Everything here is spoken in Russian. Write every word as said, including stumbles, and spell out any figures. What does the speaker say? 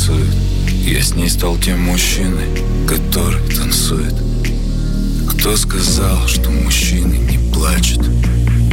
рисует. Я с ней стал тем мужчиной, который танцует. Кто сказал, что мужчины не плачут?